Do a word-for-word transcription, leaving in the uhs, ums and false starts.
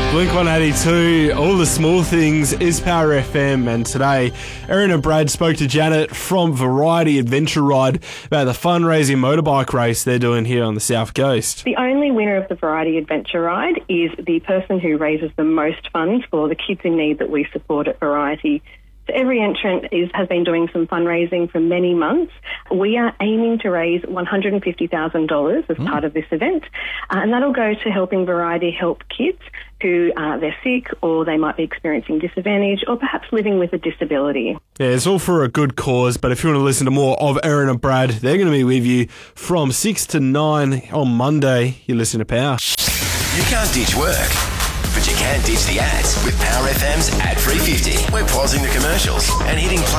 Blink one eighty-two, All the Small Things is Power F M, and today Erin and Brad spoke to Janet from Variety Adventure Ride about the fundraising motorbike race they're doing here on the South Coast. The only winner of the Variety Adventure Ride is the person who raises the most funds for the kids in need that we support at Variety. So every entrant is, has been doing some fundraising for many months. We are aiming to raise one hundred fifty thousand dollars as mm. part of this event, uh, and that'll go to helping Variety help kids who uh, they're sick or they might be experiencing disadvantage or perhaps living with a disability. Yeah, it's all for a good cause, but if you want to listen to more of Erin and Brad, they're going to be with you from six to nine on Monday. You listen to Power. You can't ditch work, but you can ditch the ads with Power F M's Ad three fifty. We're pausing the commercials and hitting play.